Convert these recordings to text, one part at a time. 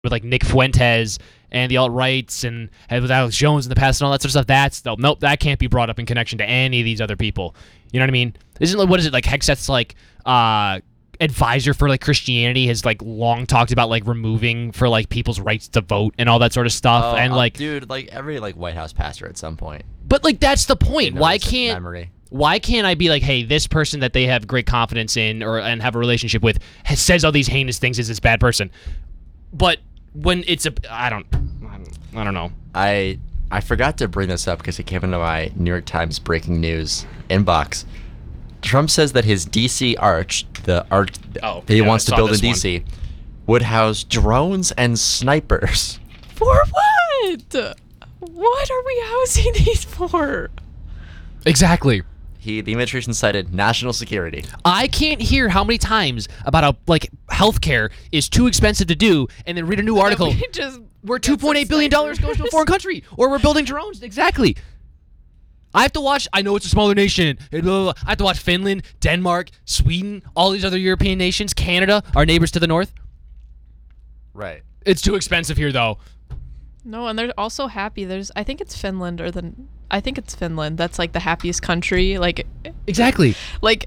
with like Nick Fuentes and the alt-rights and with Alex Jones in the past and all that sort of stuff, nope, that can't be brought up in connection to any of these other people. You know what I mean? What is it, like Hexet's like advisor for like Christianity has like long talked about like removing for like people's rights to vote and all that sort of stuff. And like dude, like every like White House pastor at some point. But like that's the point. Why can't I be like, hey, this person that they have great confidence in and have a relationship with says all these heinous things as this bad person, but when it's I don't know. I forgot to bring this up because it came into my New York Times breaking news inbox. Trump says that his D.C. arch, the arch that he wants to build in D.C., would house drones and snipers. For what? What are we housing these for? Exactly. The administration cited national security. I can't hear how many times about how like healthcare is too expensive to do, and then read a new article where $2.8 billion goes to a foreign country, or we're building drones. Exactly. I have to watch. I know it's a smaller nation. Blah, blah, blah. I have to watch Finland, Denmark, Sweden, all these other European nations, Canada, our neighbors to the north. Right. It's too expensive here, though. No, and they're also happy. I think it's Finland that's like the happiest country. Like exactly. Like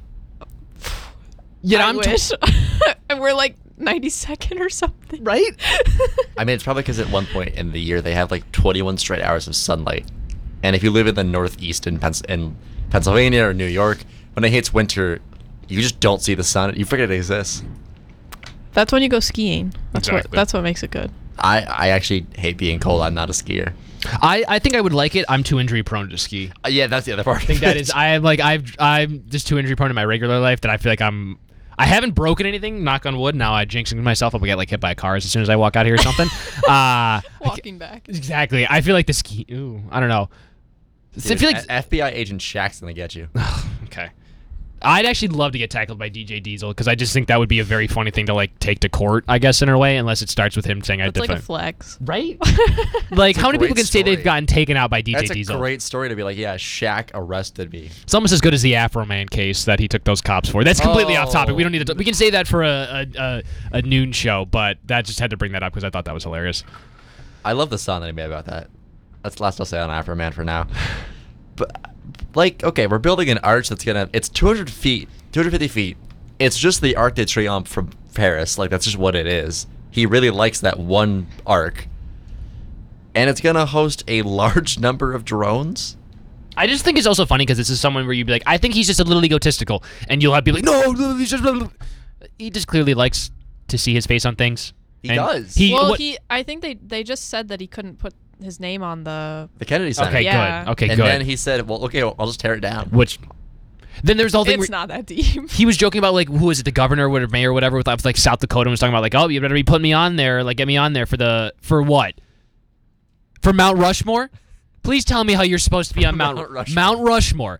yeah, I wish. And we're like 92nd or something, right? I mean, it's probably because at one point in the year they have like 21 straight hours of sunlight, and if you live in the Northeast in Pennsylvania or New York, when it hits winter, you just don't see the sun. You forget it exists. That's when you go skiing. Exactly. That's what makes it good. I actually hate being cold. I'm not a skier. I think I would like it. I'm too injury prone to ski. Yeah, that's the other part. I think that is. I'm just too injury prone in my regular life that I feel like I haven't broken anything. Knock on wood. Now I jinxing myself. I'll get like hit by cars as soon as I walk out here or something. Walking back. Exactly. I feel like the ski. Ooh, I don't know. Dude, I feel like FBI agent Shaq's gonna get you. Okay. I'd actually love to get tackled by DJ Diesel because I just think that would be a very funny thing to like take to court, I guess, in a way, unless it starts with him saying I defend. That's like a flex, right? Like how many people can say they've gotten taken out by DJ Diesel? That's a great story to be like, yeah, Shaq arrested me. It's almost as good as the Afro Man case that he took those cops for. That's completely off topic. We don't need to. We can say that for a noon show, but that just had to bring that up because I thought that was hilarious. I love the song that he made about that. That's the last I'll say on Afro Man for now. But like, okay, we're building an arch that's it's 250 feet. It's just the Arc de Triomphe from Paris. Like, that's just what it is. He really likes that one arc. And it's gonna host a large number of drones. I just think it's also funny because this is someone where you'd be like, I think he's just a little egotistical, and you'll have people like, no, he's just. He just clearly likes to see his face on things. He does. I think they just said that he couldn't put his name on the Kennedy Center. Okay, yeah. good. Okay, and good. then he said, well, okay, I'll just tear it down. Which, then there's the whole thing. It's not that deep. He was joking about like, who is it, the governor or mayor or whatever with like South Dakota, and was talking about like, oh, you better be putting me on there, like get me on there for what? For Mount Rushmore? Please tell me how you're supposed to be on Mount Rushmore.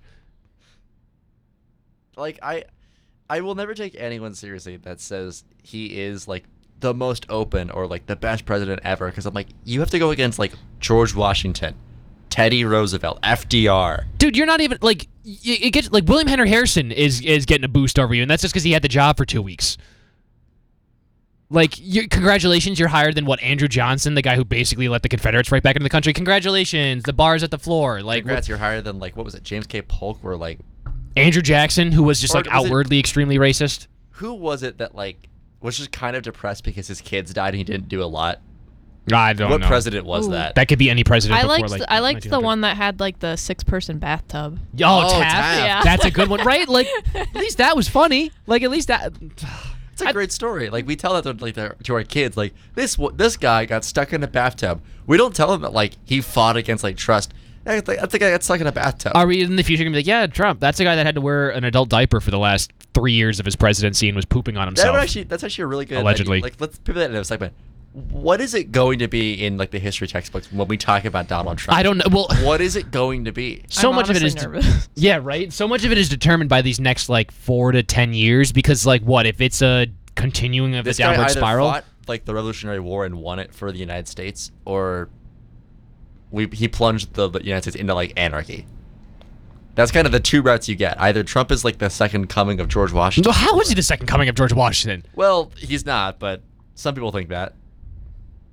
Like I will never take anyone seriously that says he is like the most open or like the best president ever, because I'm like, you have to go against like George Washington, Teddy Roosevelt, FDR. Dude, you're not even like it gets like William Henry Harrison is getting a boost over you, and that's just because he had the job for 2 weeks. Like, congratulations, you're higher than what, Andrew Johnson, the guy who basically let the Confederates right back into the country. Congratulations, the bar's at the floor. Like, congrats, you're higher than like, what was it, James K. Polk, where like Andrew Jackson, who was just like outwardly extremely racist. Who was it that like was just kind of depressed because his kids died and he didn't do a lot? I don't know. What president was that? That could be any president. I before, liked the one that had like the 6-person bathtub. Oh, Taft. Yeah. That's a good one, right? Like, at least that was funny. Like, at least that. It's a great story. Like, we tell that to our kids. Like, this guy got stuck in a bathtub. We don't tell them that like he fought against like trust. I think I got stuck in a bathtub. Are we in the future gonna be like, yeah, Trump? That's a guy that had to wear an adult diaper for the last 3 years of his presidency and was pooping on himself. That's actually a really good. Allegedly. Like let's put that in a segment. What is it going to be in like the history textbooks when we talk about Donald Trump? I don't know. Well, what is it going to be? So much of it is yeah, right. So much of it is determined by these next like 4 to 10 years, because like what if it's a continuing of a downward spiral? Fought, like the Revolutionary War and won it for the United States, or he plunged the United States into like anarchy. That's kind of the two routes you get. Either Trump is like the second coming of George Washington. Well, how is he the second coming of George Washington? Well, he's not, but some people think that.